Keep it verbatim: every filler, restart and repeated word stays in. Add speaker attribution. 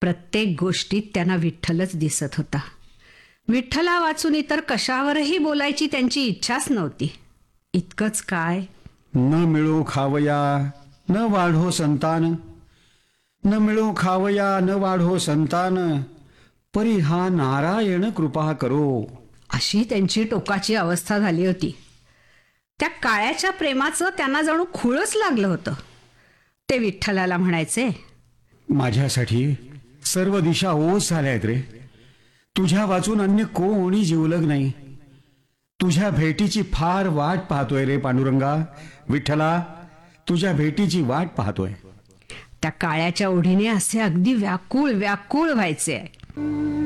Speaker 1: प्रत्येक गोष्टीत त्यांना विठ्ठलच दिसत होता. विठ्ठला वाचून इतर कशावरही बोलायची त्यांची इच्छाच नव्हती. इतकंच काय,
Speaker 2: न मिळो खावया न वाढो संतान, न मिळो खावया न वाढो संतान, परी हा नारायण कृपा करो.
Speaker 1: अशी त्यांची टोकाची अवस्था झाली होती. त्या काळ्याच्या प्रेमाचं त्यांना जणू खूळच लागलं होतं. ते विठ्ठलाला म्हणायचे,
Speaker 2: माझ्यासाठी सर्व दिशा ओस झाल्यात रे. तुझ्या वाचून अन्य कोणी जीवलग नाही. तुझ्या भेटीची फार वाट पाहतोय रे पांडुरंगा. विठ्ठला, तुझ्या भेटीची वाट पाहतोय.
Speaker 1: त्या काळ्याच्या ओढीने असे अगदी व्याकुळ व्याकुळ व्हायचे.